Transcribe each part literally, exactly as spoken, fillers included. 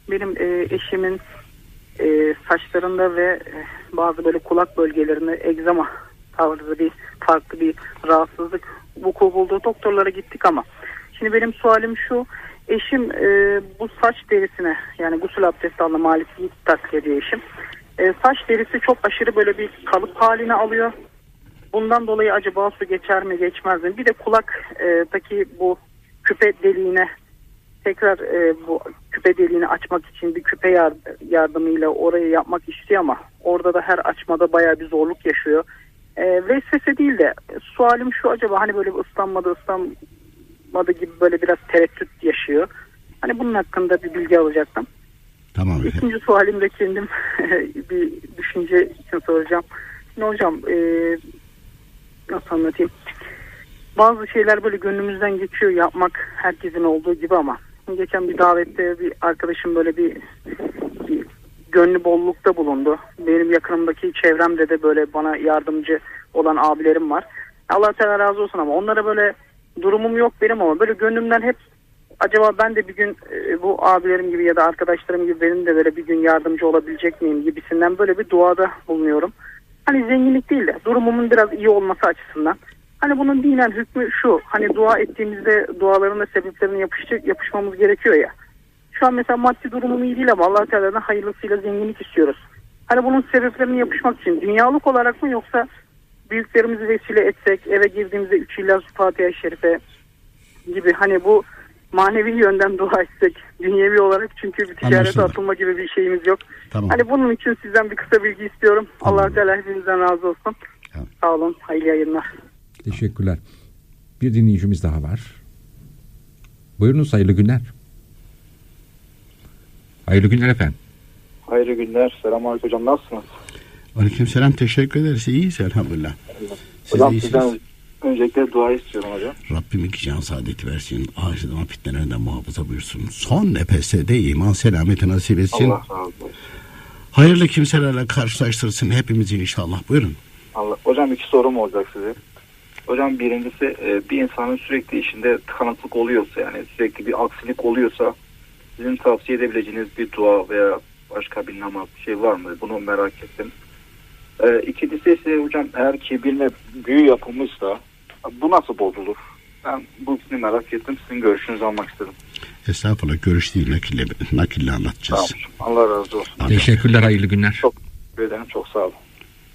benim e, eşimin e, saçlarında ve e, bazı böyle kulak bölgelerinde egzama tarzı bir farklı bir rahatsızlık vuku buldu. Doktorlara gittik ama şimdi benim sualim şu: eşim e, bu saç derisine, yani gusül abdesti alma maliki takviye ediyor eşim. E, saç derisi çok aşırı böyle bir kalıp haline alıyor. Bundan dolayı acaba su geçer mi geçmez mi? Bir de kulaktaki bu küpe deliğine tekrar e, bu küpe deliğini açmak için bir küpe yardımıyla orayı yapmak istiyor ama orada da her açmada bayağı bir zorluk yaşıyor. E, vesvese değil de sualim şu: acaba hani böyle ıslanmadı ıslanmadı gibi böyle biraz tereddüt yaşıyor. Hani bunun hakkında bir bilgi alacaktım. Tamam. İkinci sualim de kendim bir düşünce için soracağım. Şimdi hocam e, nasıl anlatayım? Bazı şeyler böyle gönlümüzden geçiyor yapmak, herkesin olduğu gibi, ama geçen bir davette bir arkadaşım böyle bir, bir gönlü bollukta bulundu. Benim yakınımdaki çevremde de böyle bana yardımcı olan abilerim var. Allah Teala razı olsun, ama onlara böyle durumum yok benim, ama böyle gönlümden hep acaba ben de bir gün e, bu abilerim gibi ya da arkadaşlarım gibi benim de böyle bir gün yardımcı olabilecek miyim gibisinden böyle bir duada bulunuyorum. Hani zenginlik değil de durumumun biraz iyi olması açısından. Hani bunun dinen hükmü şu: hani dua ettiğimizde duaların da sebeplerine yapışacak, yapışmamız gerekiyor ya. Şu an mesela maddi durumum iyi değil ama Allah Teala'dan hayırlısıyla zenginlik istiyoruz. Hani bunun sebeplerine yapışmak için dünyalık olarak mı, yoksa büyüklerimizi vesile etsek, eve girdiğimizde üç İhlas Fatiha-i Şerife gibi, hani bu manevi yönden dua etsek dünyevi olarak, çünkü bir ticarete atılma gibi bir şeyimiz yok. Tamam. Hani bunun için sizden bir kısa bilgi istiyorum. Tamam. Allah Teala hepinizden razı olsun. Tamam. Sağ olun. Hayırlı yayınlar. Teşekkürler. Bir dinleyicimiz daha var. Buyurunuz, hayırlı günler. Hayırlı günler efendim. Hayırlı günler. Selamünaleyküm hocam, nasılsınız? Aleykümselam, teşekkür ederiz. İyiyiz elhamdülillah. Siz hocam sizden öncelikle dua istiyorum hocam. Rabbim iki can saadeti versin. Ahir zaman fitnelerinden muhafaza buyursun. Son nefeste de iman selameti nasip etsin. Allah razı olsun. Hayırlı kimselerle karşılaştırsın hepimizi inşallah. Buyurun. Allah. Hocam iki sorum olacak size. Hocam birincisi, bir insanın sürekli işinde tıkanıklık oluyorsa, yani sürekli bir aksilik oluyorsa, sizin tavsiye edebileceğiniz bir dua veya başka bir namaz bir şey var mı? Bunu merak ettim. Ee, ikincisi ise hocam, eğer kibirle büyü yapılmışsa bu nasıl bozulur? Ben bu ikisini merak ettim. Sizin görüşünüzü almak istedim. Estağfurullah, görüş değil, nakille, nakille anlatacağız. Tamam. Allah razı olsun. Teşekkürler, hayırlı günler. Çok teşekkür ederim, çok sağ olun.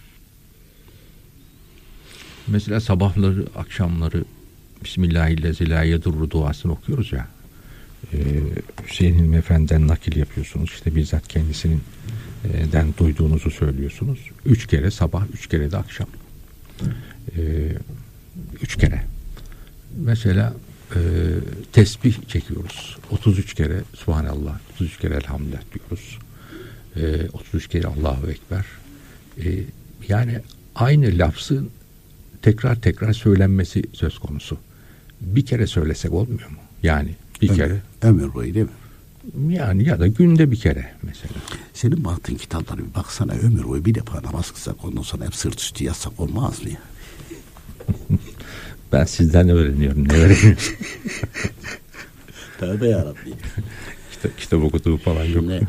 Mesela sabahları, akşamları Bismillahirrahmanirrahim duasını okuyoruz ya. Ee, Hüseyin Hilmi Efendi'den nakil yapıyorsunuz. İşte bizzat kendisinin e, den duyduğunuzu söylüyorsunuz. Üç kere sabah, üç kere de akşam. Ee, üç kere. Mesela e, tesbih çekiyoruz. otuz üç kere Subhanallah, otuz üç kere Elhamdülillah diyoruz. E, otuz üç kere Allahu Ekber. E, yani aynı lafzın tekrar tekrar söylenmesi söz konusu. Bir kere söylesek olmuyor mu? Yani bir ömür, kere. Ömür boyu değil mi? Yani ya da günde bir kere mesela. Senin baktığın kitaplara bir baksana, ömür boyu bir defa namaz kılsak, ondan sonra hep sırt üstü yatsak olmaz mı ya? Ben sizden öğreniyorum. Ne öğreniyorum? Tövbe yarabbim. Kitap, kitap okuduğu falan yok. Şimdi,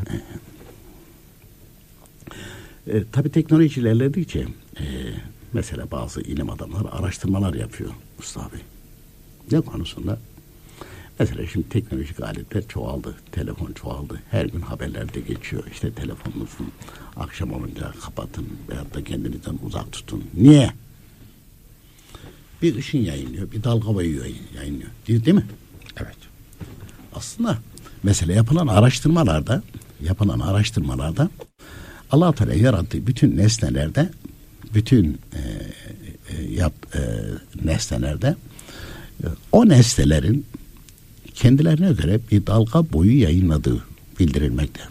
e, tabii teknoloji ilerledikçe e, mesela bazı ilim adamları araştırmalar yapıyor Mustafa Bey. Ne konusunda? Mesela şimdi teknolojik aletler çoğaldı. Telefon çoğaldı. Her gün haberlerde geçiyor. İşte telefonunuzu akşam olunca kapatın veyahut da kendinizden uzak tutun. Niye? Bir ışın yayınlıyor. Bir dalga boyu yayınlıyor. Değil, değil mi? Evet. Aslında mesela yapılan araştırmalarda yapılan araştırmalarda Allah Teala yarattığı bütün nesnelerde bütün e, e, yap, e, nesnelerde e, o nesnelerin kendilerine göre bir dalga boyu yayınladığı bildirilmekte.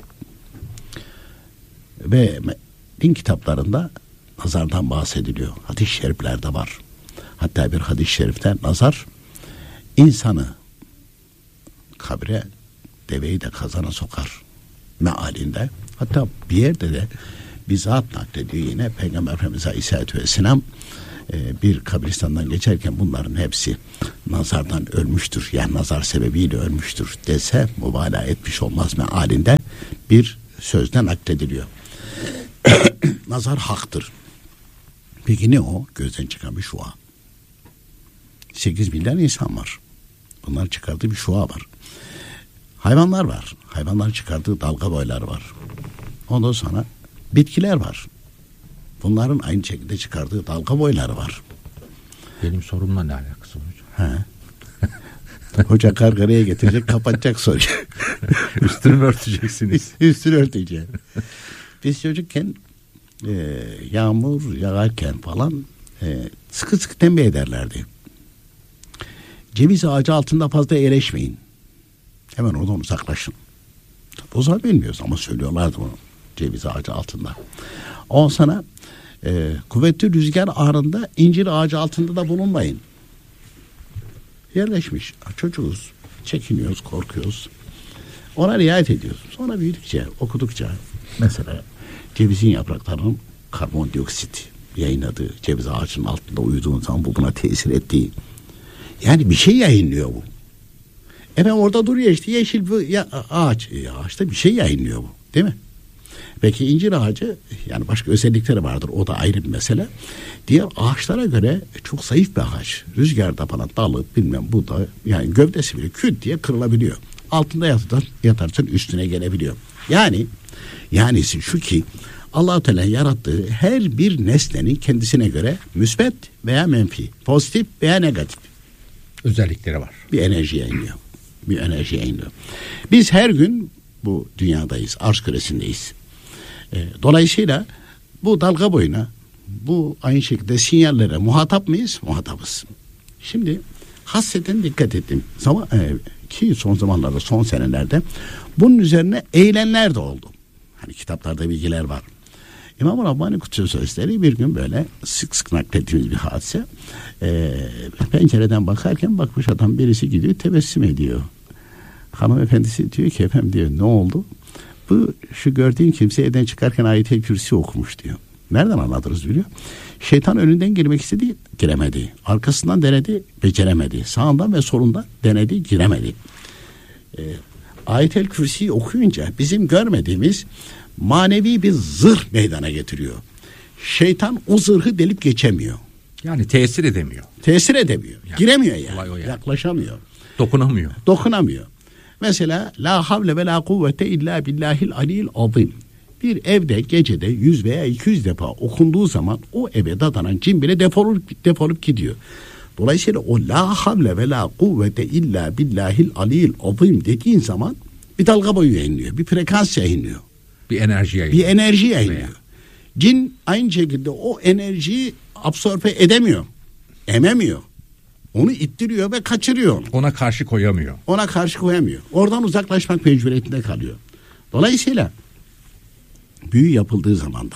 Ve din kitaplarında nazardan bahsediliyor. Hadis-i şeriflerde var. Hatta bir hadis-i şerifte nazar insanı kabre, deveyi de kazana sokar mealinde. Hatta bir yerde de bizzat naklediyor yine Peygamber Efendimiz Aleyhisselatü Vesselam e, bir kabristandan geçerken bunların hepsi nazardan ölmüştür. Yani nazar sebebiyle ölmüştür dese mübalağa etmiş olmaz mealinde bir sözden naklediliyor. Nazar haktır. Peki ne o? Gözden çıkan bir şua. sekiz milyar insan var. Bunlar çıkardığı bir şua var. Hayvanlar var. Hayvanlar çıkardığı dalga boyları var. Ondan sonra bitkiler var. Bunların aynı şekilde çıkardığı dalga boyları var. Benim sorumla ne alakası var hocam? He. Hoca kargaraya getirecek, kapatacak soruyu. Üstünü mü örteceksiniz? Üstünü örteceğim. Biz çocukken e, yağmur yağarken falan e, sıkı sıkı tembih ederlerdi. Ceviz ağacı altında fazla eğleşmeyin. Hemen oradan uzaklaşın. O zaman bilmiyoruz ama söylüyorlardı bunu. Ceviz ağacı altında. Ondan sonra e, kuvvetli rüzgar anında incir ağacı altında da bulunmayın. Yerleşmiş. Çocuğuz. Çekiniyoruz, korkuyoruz. Ona riayet ediyoruz. Sonra büyüdükçe, okudukça mesela cevizin yapraklarının karbondioksit yayınladığı, ceviz ağacının altında uyuduğun zaman bu buna tesir ettiği. Yani bir şey yayınlıyor bu. Efendim orada duruyor işte yeşil bir ya, ağaç. E, ağaçta bir şey yayınlıyor bu. Değil mi? Peki incir ağacı yani başka özellikleri vardır. O da ayrı bir mesele. Diğer ağaçlara göre çok zayıf bir ağaç. Rüzgarda falan dalı bilmem bu da yani gövdesi bile küt diye kırılabiliyor. Altında yatar, yatarsın üstüne gelebiliyor. Yani yani şu ki Allah-u Teala yarattığı her bir nesnenin kendisine göre müsbet veya menfi, pozitif veya negatif özellikleri var. Bir enerji yayınlıyor. Bir enerji yayınlıyor. Biz her gün bu dünyadayız. Arş küresindeyiz. E, dolayısıyla bu dalga boyuna bu aynı şekilde sinyallere muhatap mıyız? Muhatapız. Şimdi hasreten dikkat ettim. Zaman, e, ki son zamanlarda son senelerde bunun üzerine eğilenler de oldu. Hani kitaplarda bilgiler var. İmam-ı Rabbani Kutsu Sözleri bir gün böyle sık sık naklettiğimiz bir hadise. E, pencereden bakarken bakmış adam birisi gidiyor tebessüm ediyor. Hanımefendisi diyor ki efendim diyor ne oldu? Bu şu gördüğün kimse evden çıkarken Ayet-i Kürsi okumuş diyor. Nereden anladınız biliyor? Şeytan önünden girmek istedi, giremedi. Arkasından denedi, beceremedi. Sağından ve solundan denedi, giremedi. Ee, Ayet-i Kürsi'yi okuyunca bizim görmediğimiz manevi bir zırh meydana getiriyor. Şeytan o zırhı delip geçemiyor. Yani tesir edemiyor. Tesir edemiyor. Yani, giremiyor yani. yani. Yaklaşamıyor. Dokunamıyor. Dokunamıyor. Mesela la havle ve la kuvvete illa billahil aliyil azim. Bir evde gecede yüz veya iki yüz defa okunduğu zaman o eve dadanan cin bile defolup, defolup gidiyor. Dolayısıyla o la havle ve la kuvvete illa billahil aliyil azim dediğin zaman bir dalga boyu yayınlıyor. Bir frekans yayınlıyor. Bir enerji yayınlıyor. Bir enerji yayınlıyor. Cin aynı şekilde o enerjiyi absorbe edemiyor. Ememiyor. Onu ittiriyor ve kaçırıyor. Ona karşı koyamıyor. Ona karşı koyamıyor. Oradan uzaklaşmak mecburiyetinde kalıyor. Dolayısıyla büyü yapıldığı zaman da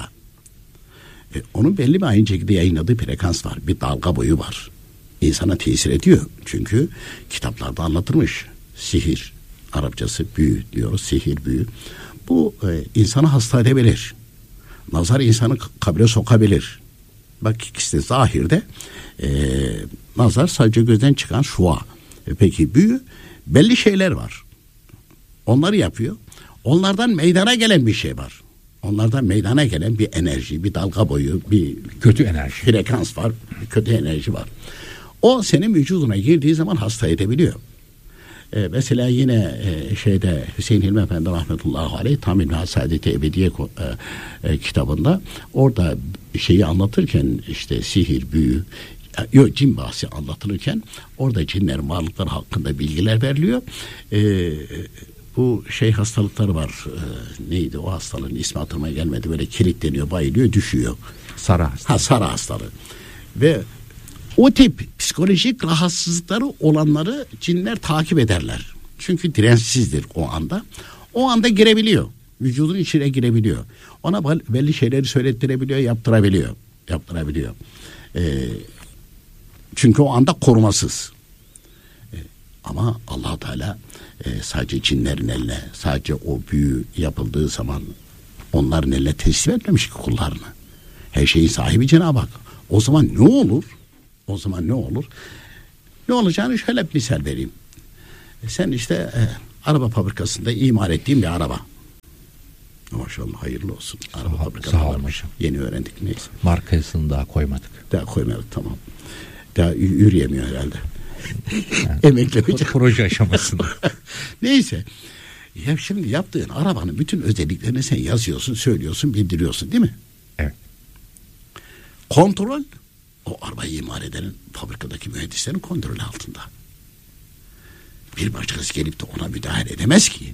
e, onun belli bir aynı şekilde yayınladığı frekans var. Bir dalga boyu var. İnsana tesir ediyor. Çünkü kitaplarda anlatılmış. Sihir, Arapçası büyü diyoruz. Sihir, büyü. Bu e, insanı hasta edebilir. Nazar insanı kabre sokabilir. Bak ikisi de zahirde e, nazar sadece gözden çıkan şua. E, peki büyü belli şeyler var. Onları yapıyor. Onlardan meydana gelen bir şey var. Onlardan meydana gelen bir enerji, bir dalga boyu, bir kötü enerji, frekans var, bir kötü enerji var. O senin vücuduna girdiği zaman hasta edebiliyor. Ee, mesela yine e, şeyde Hüseyin Hilmi Efendi rahmetullahi aleyh Tamim-i Saadet-i Ebediye e, e, kitabında orada şeyi anlatırken işte sihir, büyü, yok cin bahsi anlatılırken orada cinlerin varlıkları hakkında bilgiler veriliyor. Ee, bu şey hastalıkları var. Ee, neydi o hastalığın ismi hatırıma gelmedi. Böyle kilitleniyor, bayılıyor, düşüyor. Sarı hastalığı. Ha, sarı hastalığı. Ve o tip psikolojik rahatsızlıkları olanları cinler takip ederler. Çünkü dirençsizdir o anda. O anda girebiliyor. Vücudun içine girebiliyor. Ona belli şeyleri söylettirebiliyor, yaptırabiliyor. Yaptırabiliyor. Ee, çünkü o anda korumasız. Ee, ama Allah Teala e, sadece cinlerin eline, sadece o büyü yapıldığı zaman onların eline teslim etmemiş ki kullarını. Her şeyin sahibi Cenab-ı Hak. O zaman ne olur? O zaman ne olur? Ne olacağını şöyle bir misal vereyim. Sen işte e, araba fabrikasında imal ettiğin bir araba. Maşallah hayırlı olsun. Sağ, sağ olun hocam. Yeni öğrendik neyse. Markasını daha koymadık. Daha koymadık tamam. Daha yürüyemiyor herhalde. Yani, Emeklemeyecek. Proje aşamasında. Neyse. Ya şimdi yaptığın arabanın bütün özelliklerini sen yazıyorsun, söylüyorsun, bildiriyorsun değil mi? Evet. Kontrol o arabayı imal edenin fabrikadaki mühendislerin kontrolü altında. Bir başkası gelip de ona müdahale edemez ki.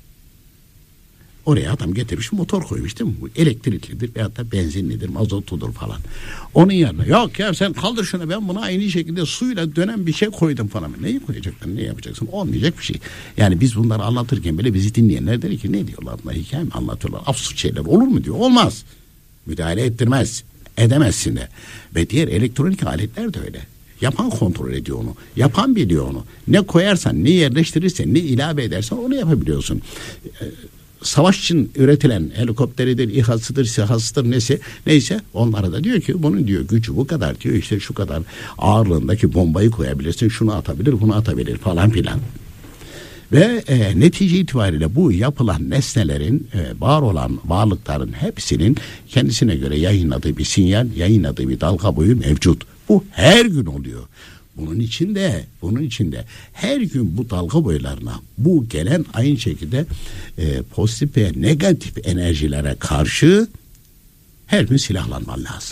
Oraya adam getirmiş motor koymuş değil mi? Bu elektriklidir veyahut da benzinlidir, mazotludur falan. Onun yerine yok ya sen kaldır şunu ben buna aynı şekilde suyla dönen bir şey koydum falan. Neyi koyacaksın, ne yapacaksın? Olmayacak bir şey. Yani biz bunları anlatırken böyle bizi dinleyenler der ki ne diyorlar bunlar, hikaye mi anlatıyorlar? Absürt şeyler olur mu diyor. Olmaz. Müdahale ettirmez. Edemezsin de. Ve diğer elektronik aletler de öyle. Yapan kontrol ediyor onu. Yapan biliyor onu. Ne koyarsan, ne yerleştirirsen, ne ilave edersen onu yapabiliyorsun. Ee, Savaş için üretilen helikopteridir, İHA'sıdır, SİHA'sıdır neyse, neyse onlara da diyor ki bunun diyor gücü bu kadar diyor işte şu kadar ağırlığındaki bombayı koyabilirsin, şunu atabilir, bunu atabilir falan filan. Ve e, netice itibariyle bu yapılan nesnelerin, e, var olan varlıkların hepsinin kendisine göre yayınladığı bir sinyal, yayınladığı bir dalga boyu mevcut. Bu her gün oluyor. Bunun içinde, bunun içinde her gün bu dalga boylarına, bu gelen aynı şekilde e, pozitif ve negatif enerjilere karşı her gün silahlanman lazım.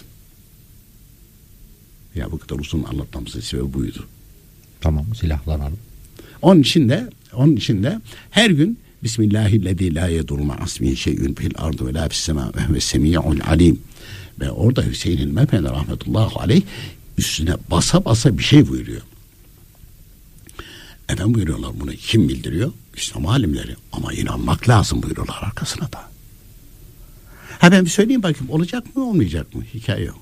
Ya bu kadar uzun anlatmamızın sebebi buydu. Tamam, silahlanalım. Onun için de, onun için de her gün Bismillahirrahmanirrahim la yedurru ma'asmihi şey'ün fil ardı ve la fis semâ ve huves semî'ul alîm. Ve orada Hüseyin İlmi Efendi rahmetullahi aleyh üstüne basa basa bir şey buyuruyor. Efendim buyuruyorlar, bunu kim bildiriyor? İslam alimleri. Ama inanmak lazım buyuruyorlar arkasına da. Ha ben bir söyleyeyim bakayım, olacak mı olmayacak mı? Hikaye yok.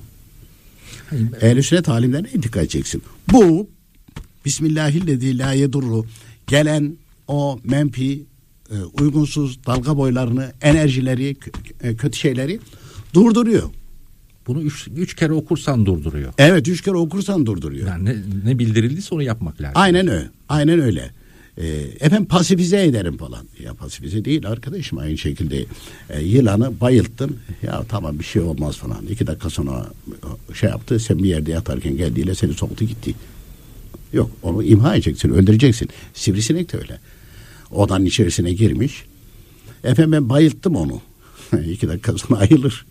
Ehl-i sünnet alimlerine dikkat edeceksin. Bu Bismillahirrahmanirrahim la yedurru gelen o menfi, e, uygunsuz dalga boylarını, enerjileri, k- kötü şeyleri durduruyor. Bunu üç, üç kere okursan durduruyor. Evet, üç kere okursan durduruyor. Yani ne, ne bildirildiyse onu yapmak lazım. Aynen öyle. Aynen öyle. Ee, efendim pasifize ederim falan. Ya pasifize değil arkadaşım, aynı şekilde e, yılanı bayılttın. Ya tamam bir şey olmaz falan. İki dakika sonra şey yaptı. Sen bir yerde yatarken geldiğiyle seni soktu gitti. Yok, onu imha edeceksin, öldüreceksin. Sivrisinek de öyle. Odanın içerisine girmiş. Efendim ben bayılttım onu. İki dakika sonra ayılır.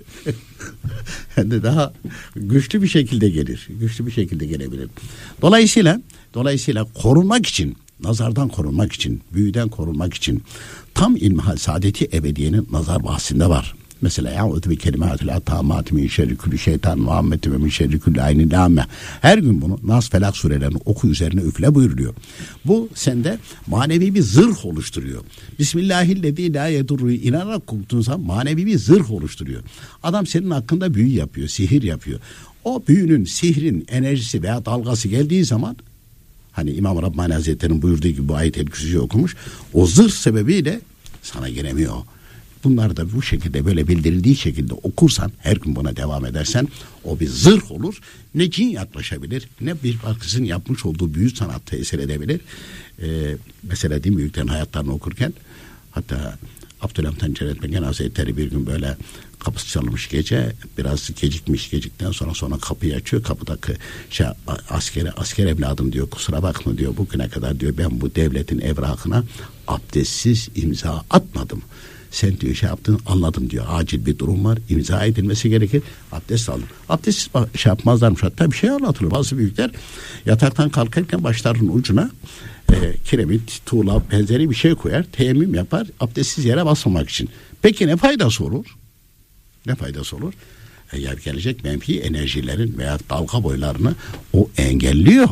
Hem de daha güçlü bir şekilde gelir. Güçlü bir şekilde gelebilir. Dolayısıyla dolayısıyla korunmak için, nazardan korunmak için, büyüden korunmak için tam ilmihal saadeti ebediyenin nazar bahsinde var. Mesela ya'udhu bi kelimatil atamati min şerri kulli şeytan muhammeti ve min şerri kulli aynin lâme. Her gün bunu Nas Felak surelerini oku, üzerine üfle buyuruluyor. Bu sende manevi bir zırh oluşturuyor. Bismillahirrahmanirrahim la yedurru'yu inanarak koktuğun zaman manevi bir zırh oluşturuyor. Adam senin hakkında büyü yapıyor, sihir yapıyor. O büyünün, sihrin enerjisi veya dalgası geldiği zaman, hani İmam Rabbani Hazretleri'nin buyurduğu gibi bu ayet-el kürsüyü okumuş, o zırh sebebiyle sana gelemiyor. Bunlar da bu şekilde, böyle bildirildiği şekilde okursan, her gün buna devam edersen o bir zırh olur. Ne cin yaklaşabilir, ne bir başkasının yapmış olduğu büyü sanat tesir edebilir. Ee, mesela din büyüklerin hayatlarını okurken, hatta Abdülhamit Han Cennetmekan Hazretleri bir gün böyle kapısı çalmış gece, biraz gecikmiş, gecikten sonra sonra kapıyı açıyor. Kapıdaki şey, askere, asker evladım diyor, kusura bakma diyor, bugüne kadar diyor ben bu devletin evrakına abdestsiz imza atmadım. Sen diyor şey yaptın, anladım diyor. Acil bir durum var, imza edilmesi gerekir. Abdest aldım. Abdestsiz şey yapmazlarmış. Hatta bir şey anlatılır. Bazı büyükler yataktan kalkarken başlarının ucuna e, kiremit, tuğla benzeri bir şey koyar. Teyemmüm yapar. Abdestsiz yere basmamak için. Peki ne faydası olur? Ne faydası olur? E, yer gelecek menfi enerjilerin veya dalga boylarını o engelliyor.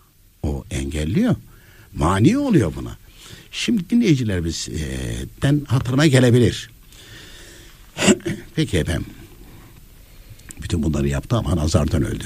O engelliyor. Mani oluyor buna. Şimdi dinleyicilerimizden hatırına gelebilir. Peki efendim, bütün bunları yaptı ama nazardan öldü.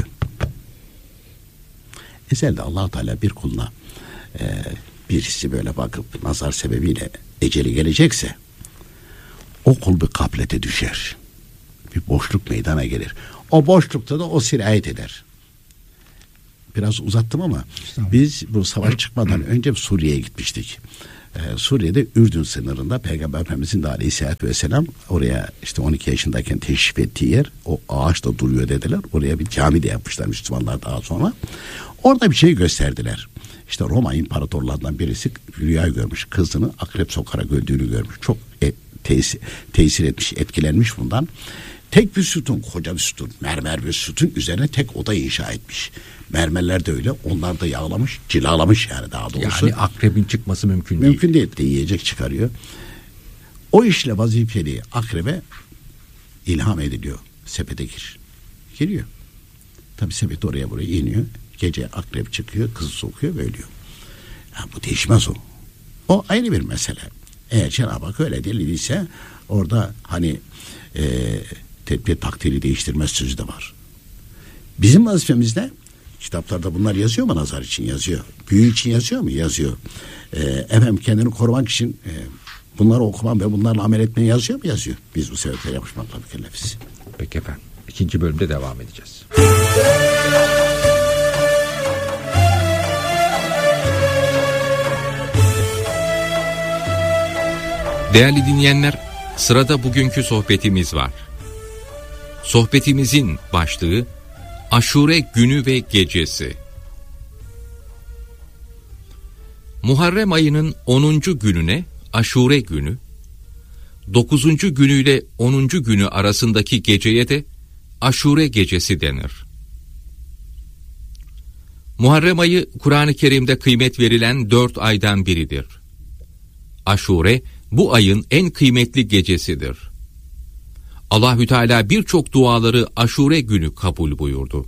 Ezelde Allah Teala bir kuluna e, birisi böyle bakıp nazar sebebiyle eceli gelecekse o kul bir gaflete düşer. Bir boşluk meydana gelir. O boşlukta da o sirayet eder. Biraz uzattım ama biz bu savaş çıkmadan önce Suriye'ye gitmiştik. Ee, Suriye'de Ürdün sınırında Peygamber Efendimizin de aleyhissalatü vesselam oraya işte on iki yaşındayken teşrif ettiği yer, o ağaç da duruyor dediler. Oraya bir cami de yapmışlar Müslümanlar daha sonra. Orada bir şey gösterdiler. İşte Roma imparatorlarından birisi rüya görmüş. Kızını akrep sokarak öldüğünü görmüş. Çok e, tesir, tesir etmiş, etkilenmiş bundan. Tek bir sütun, koca bir sütun, mermer bir sütun üzerine tek oda inşa etmiş. Mermerler de öyle, onlar da yağlamış, cilalamış yani daha doğrusu. Yani akrebin çıkması mümkün değil. Mümkün değil de yiyecek çıkarıyor. O işle vazifeli akrebe ilham ediliyor. Sepete gir. Giriyor. Tabii sepet oraya buraya iniyor. Gece akrep çıkıyor, kızı sokuyor ve ölüyor. Ya bu değişmez o. O ayrı bir mesele. Eğer Cenab-ı Hak öyle deliliyse orada hani e, tedbir takdiri değiştirmez sözü de var. Bizim vazifemizde kitaplarda bunlar yazıyor mu nazar için? Yazıyor. Büyü için yazıyor mu? Yazıyor. E, efendim kendini korumak için e, bunları okuman ve bunlarla amel etmeyi yazıyor mu? Yazıyor. Biz bu sebeple yapışmakla mükellefiz. Peki efendim. İkinci bölümde devam edeceğiz. Değerli dinleyenler, sırada bugünkü sohbetimiz var. Sohbetimizin başlığı Aşure günü ve gecesi. Muharrem ayının onuncu gününe Aşure günü, dokuzuncu günüyle onuncu günü arasındaki geceye de Aşure gecesi denir. Muharrem ayı Kur'an-ı Kerim'de kıymet verilen dört aydan biridir. Aşure bu ayın en kıymetli gecesidir. Allahü Teala birçok duaları Aşure günü kabul buyurdu.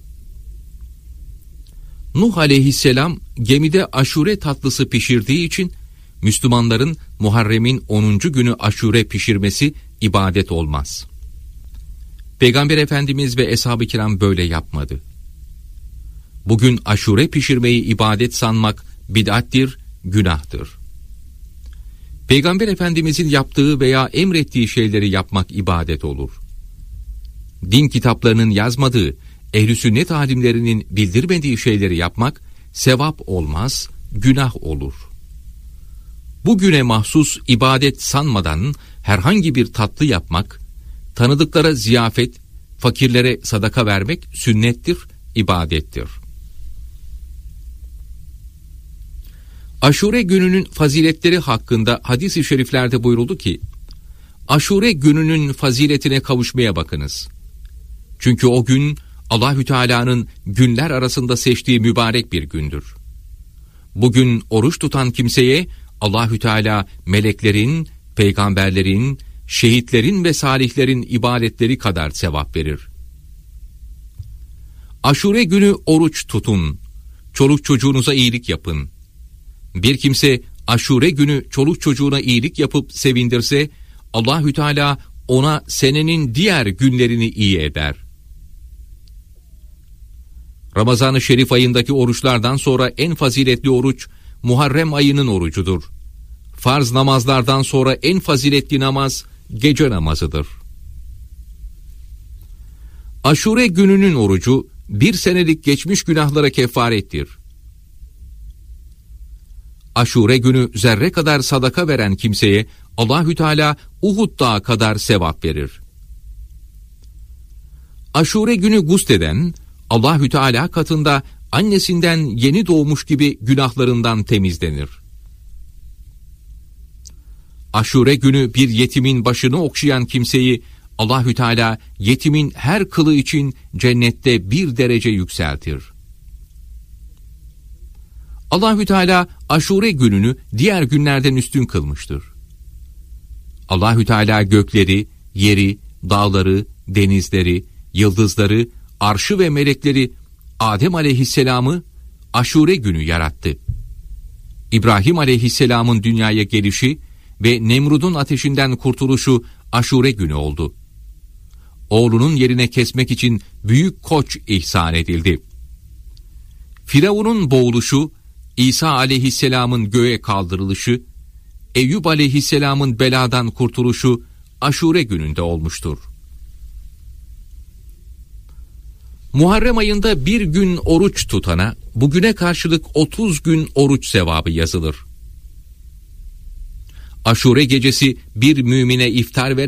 Nuh aleyhisselam gemide aşure tatlısı pişirdiği için Müslümanların Muharrem'in onuncu günü aşure pişirmesi ibadet olmaz. Peygamber Efendimiz ve Eshab-ı Kiram böyle yapmadı. Bugün aşure pişirmeyi ibadet sanmak bid'attir, günahtır. Peygamber Efendimizin yaptığı veya emrettiği şeyleri yapmak ibadet olur. Din kitaplarının yazmadığı, ehl-i sünnet alimlerinin bildirmediği şeyleri yapmak sevap olmaz, günah olur. Bugüne mahsus ibadet sanmadan herhangi bir tatlı yapmak, tanıdıklara ziyafet, fakirlere sadaka vermek sünnettir, ibadettir. Aşure gününün faziletleri hakkında hadis-i şeriflerde buyuruldu ki, Aşure gününün faziletine kavuşmaya bakınız. Çünkü o gün Allahü Teala'nın günler arasında seçtiği mübarek bir gündür. Bugün oruç tutan kimseye Allahü Teala meleklerin, peygamberlerin, şehitlerin ve salihlerin ibadetleri kadar sevap verir. Aşure günü oruç tutun, çoluk çocuğunuza iyilik yapın. Bir kimse Aşure günü çoluk çocuğuna iyilik yapıp sevindirse, Allahü Teala ona senenin diğer günlerini iyi eder. Ramazan-ı Şerif ayındaki oruçlardan sonra en faziletli oruç Muharrem ayının orucudur. Farz namazlardan sonra en faziletli namaz gece namazıdır. Aşure gününün orucu bir senelik geçmiş günahlara kefarettir. Aşure günü zerre kadar sadaka veren kimseye Allahü Teala Uhud dağı kadar sevap verir. Aşure günü gusleden Allahü Teala katında annesinden yeni doğmuş gibi günahlarından temizlenir. Aşure günü bir yetimin başını okşayan kimseyi Allahü Teala yetimin her kılı için cennette bir derece yükseltir. Allahü Teala Aşure gününü diğer günlerden üstün kılmıştır. Allahü Teala gökleri, yeri, dağları, denizleri, yıldızları, arşı ve melekleri, Adem aleyhisselamı Aşure günü yarattı. İbrahim aleyhisselamın dünyaya gelişi ve Nemrud'un ateşinden kurtuluşu Aşure günü oldu. Oğlunun yerine kesmek için büyük koç ihsan edildi. Firavun'un boğuluşu, İsa aleyhisselamın göğe kaldırılışı, Eyüp aleyhisselamın beladan kurtuluşu Aşure gününde olmuştur. Muharrem ayında bir gün oruç tutana bugüne karşılık otuz gün oruç sevabı yazılır. Aşure gecesi bir mümine iftar veren